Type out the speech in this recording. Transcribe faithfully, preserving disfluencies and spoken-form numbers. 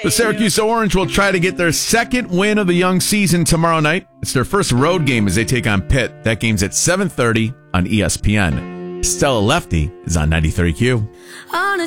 The Syracuse Orange will try to get their second win of the young season tomorrow night. It's their first road game as they take on Pitt. That game's at seven thirty on E S P N. Stella Lefty is on ninety-three Q.